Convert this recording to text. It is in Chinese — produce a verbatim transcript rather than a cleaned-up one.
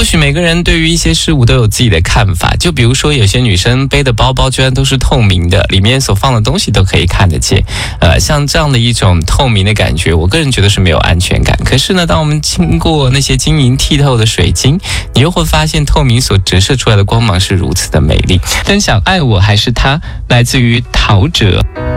或许每个人对于一些事物都有自己的看法，就比如说有些女生背的包包居然都是透明的，里面所放的东西都可以看得见。呃，像这样的一种透明的感觉，我个人觉得是没有安全感。可是呢，当我们经过那些晶莹剔透的水晶，你又会发现透明所折射出来的光芒是如此的美丽。分享爱我还是他，来自于陶喆。